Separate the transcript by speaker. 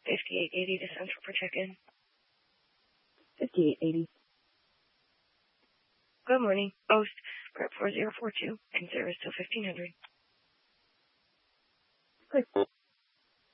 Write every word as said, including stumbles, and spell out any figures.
Speaker 1: fifty-eight eighty to Central for check-in.
Speaker 2: fifty-eight eighty.
Speaker 1: Good morning. Post, prep four zero four two, and service till fifteen hundred.
Speaker 2: Click.